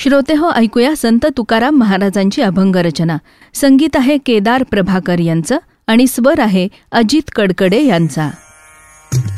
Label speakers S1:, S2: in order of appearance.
S1: श्रोतेहो, ऐकूया संत तुकाराम महाराजांची अभंग रचना. संगीत आहे केदार प्रभाकर यांचं आणि स्वर आहे अजित कडकडे यांचा.